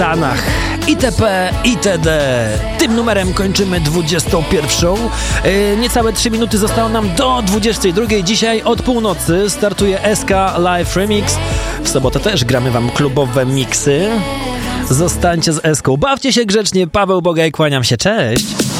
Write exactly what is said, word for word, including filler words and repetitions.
Stanach itp. itd. Tym numerem kończymy dwudziestą pierwszą. Yy, niecałe trzy minuty zostało nam do dwudziestej drugiej. Dzisiaj od północy startuje S K Live Remix. W sobotę też gramy wam klubowe miksy. Zostańcie z Eską. Bawcie się grzecznie. Paweł Bogaj, kłaniam się. Cześć.